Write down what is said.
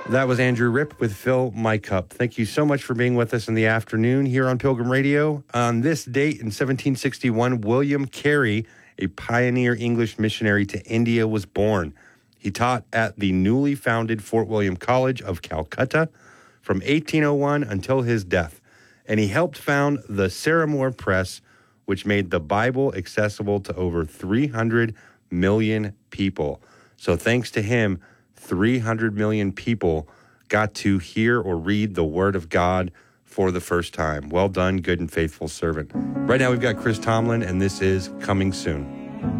That was Andrew Ripp with Fill My Cup. Thank you so much for being with us in the afternoon here on Pilgrim Radio. On this date in 1761, William Carey, a pioneer English missionary to India, was born. He taught at the newly founded Fort William College of Calcutta from 1801 until his death. And he helped found the Saramore Press, which made the Bible accessible to over 300 million people. So thanks to him, 300 million people got to hear or read the Word of God for the first time. Well done, good and faithful servant. Right now we've got Chris Tomlin, and this is Coming Soon.